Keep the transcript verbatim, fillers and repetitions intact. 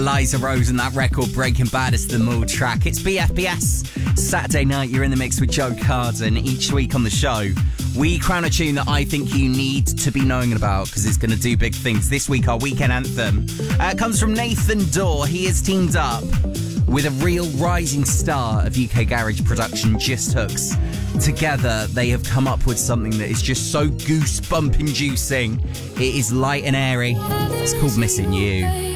Eliza Rose and that record Breaking Bad is the Mood track. It's B F B S. Saturday night, you're in the mix with Joe Carden. Each week on the show, we crown a tune that I think you need to be knowing about because it's going to do big things. This week, our weekend anthem uh, comes from Nathan Dawe. He is teamed up with a real rising star of U K garage production, Just Hooks. Together, they have come up with something that is just so goosebump-inducing. It is light and airy. It's called Missing You.